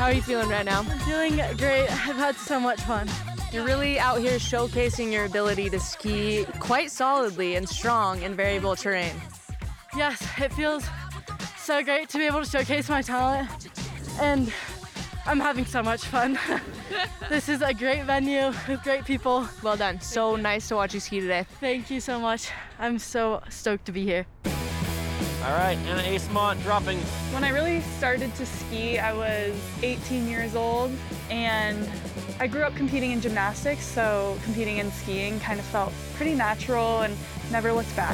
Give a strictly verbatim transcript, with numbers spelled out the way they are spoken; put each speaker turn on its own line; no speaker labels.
How are you feeling right now?
I'm feeling great. I've had so much fun.
You're really out here showcasing your ability to ski quite solidly and strong in variable terrain.
Yes, it feels so great to be able to showcase my talent, and I'm having so much fun. This is a great venue with great people.
Well done. So nice to watch you ski today.
Thank you so much. I'm so stoked to be here.
All right, Anna Acemont dropping.
When I really started to ski, I was eighteen years old, and I grew up competing in gymnastics, so competing in skiing kind of felt pretty natural and never looked back